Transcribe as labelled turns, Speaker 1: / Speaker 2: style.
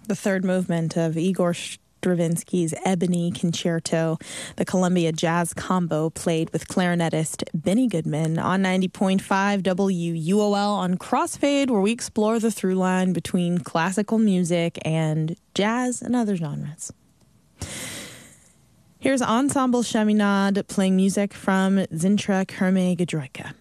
Speaker 1: the third movement of Igor Stravinsky's Ebony Concerto, the Columbia Jazz Combo, played with clarinetist Benny Goodman on 90.5 WUOL on Crossfade, where we explore the through line between classical music and jazz and other genres. Here's Ensemble Chaminade playing music from Zintra Kerme Gedroika.